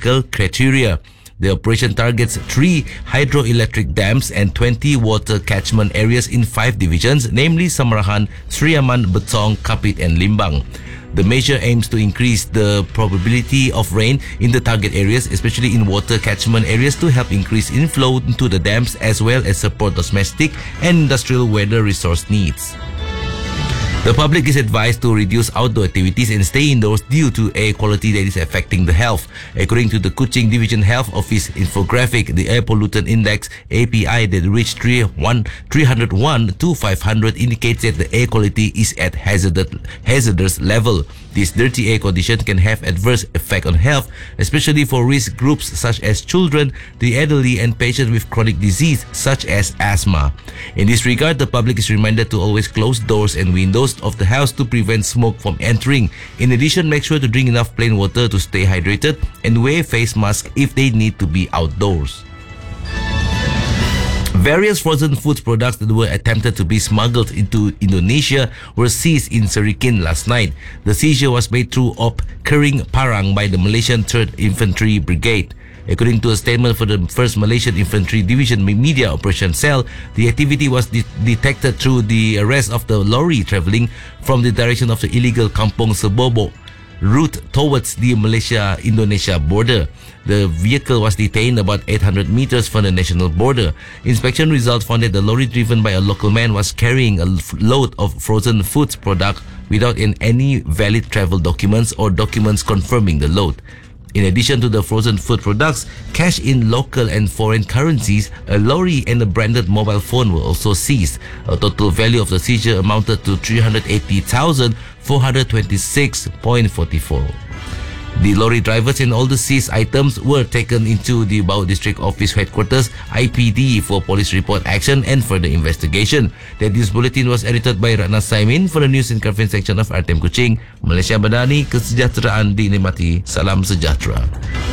technical criteria. The operation targets 3 hydroelectric dams and 20 water catchment areas in 5 divisions, namely Samarahan, Sriaman, Betong, Kapit, and Limbang. The measure aims to increase the probability of rain in the target areas, especially in water catchment areas, to help increase inflow into the dams as well as support domestic and industrial water resource needs. The public is advised to reduce outdoor activities and stay indoors due to air quality that is affecting the health. According to the Kuching Division Health Office infographic, the Air Pollutant Index (API) that reached 301 to 500 indicates that the air quality is at hazardous level. This dirty air condition can have adverse effect on health, especially for risk groups such as children, the elderly, and patients with chronic disease such as asthma. In this regard, the public is reminded to always close doors and windows of the house to prevent smoke from entering. In addition, make sure to drink enough plain water to stay hydrated and wear face masks if they need to be outdoors. Various frozen foods products that were attempted to be smuggled into Indonesia were seized in Serikin last night. The seizure was made through Op Kering Parang by the Malaysian 3rd Infantry Brigade. According to a statement for the 1st Malaysian Infantry Division Media Operation Cell, the activity was detected through the arrest of the lorry travelling from the direction of the illegal Kampung Sebobo route towards the Malaysia-Indonesia border. The vehicle was detained about 800 meters from the national border. Inspection results found that the lorry driven by a local man was carrying a load of frozen foods product without any valid travel documents or documents confirming the load. In addition to the frozen food products, cash in local and foreign currencies, a lorry and a branded mobile phone were also seized. A total value of the seizure amounted to 380,426.44. The lorry drivers and all the seized items were taken into the Bau District Office Headquarters (IPD) for police report action and further investigation. That news bulletin was edited by Ratna Saimin for the news and conference section of RTM Kuching. Malaysia Madani, kesejahteraan dinikmati. Salam sejahtera.